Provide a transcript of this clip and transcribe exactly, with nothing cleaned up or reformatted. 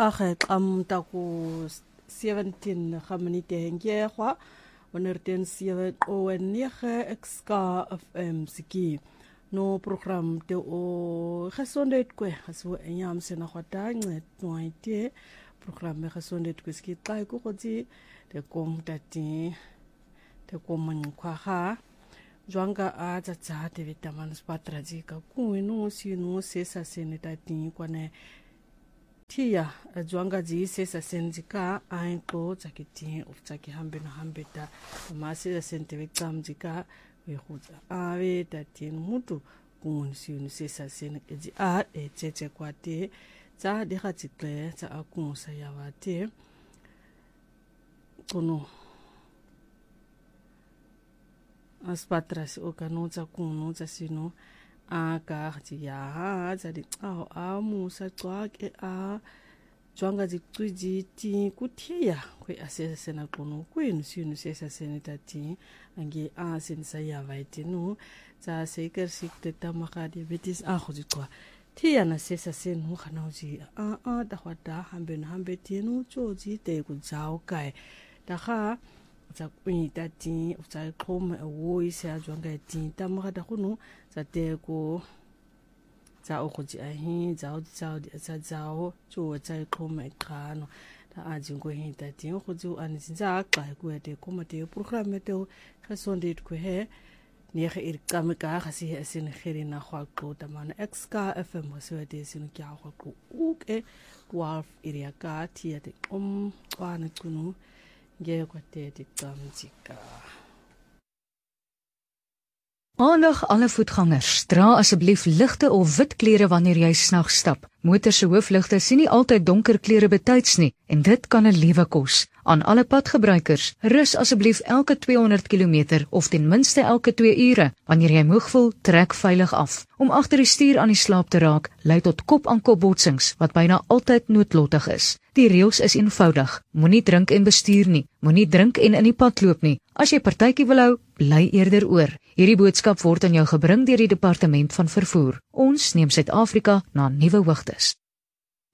Agek am taku seventeen gaminite hengyewa wanneer ten sewe o en nege X K F M siki no program te o gesondheid kwe aso enyam sena khwata ncet noite program gesondheid kwe ski kai ko khoti te kom tati te kom nkwa ha jwanga a tsa tsa te vitamin spatraji ka ku no si no se sa seneta ti kwane tia jwanga ji se sa senjika ai ko tsakiti of tsaki hambe na hambe ta ma se sa sente victim jika we khutsa ave tati mutu kun si no se sa sen e ji a e tse kwate tsa de khatikle tsa akun sa yawate kono aspatras o kanu tsa kunu tsa sino a ka ya tsa di ao a musa tswake a jwanga di twiji ti kuthia kwe asesa sena kono kwenu sino sesa seneta ti ange a sensa ya vaite no tsa seker sikte tamaka diabetes a khodi kwa tia na sesa senu khana uji a a da khwata hambe na hambe ti no choji te ku jao kai da kha tsa kwita ti tsa khoma wo isa jwanga ti tamaka da khunu tsa te ko tsa o khoji a hi tsa o tsa tsa tsao cho tsa khoma khano ta a jingo hi ta ti khoji an tsa ka ku te koma te program te gesondheid ku he ne ge ir kameka ga se sen gere na gwa qota man X K F M so te sin kya gwa ku uke twelve area ka ti te om kwana kunu ge kwa te te tsamjika. Aandag alle voetgangers, dra asseblief ligte of wit klere wanneer jy snags stap. Motors se hoofligte sien nie altyd donker klere betyds nie en dit kan 'n lewe kos. Aan alle padgebruikers, rus asseblief elke tweehonderd kilometer of ten minste elke twee ure. Wanneer jy moeg voel, trek veilig af. Om agter die stuur aan die slaap te raak, lei tot kop-aan-kop botsings wat byna altyd noodlottig is. Die reëls is eenvoudig. Moenie drink en bestuur nie. Moenie drink en in die pad loop nie. As jy partytjie wil hou, bly eerder oor. Hierdie boodskap word aan jou gebring deur die Departement van Vervoer. Ons neem Suid-Afrika na nuwe hoogtes.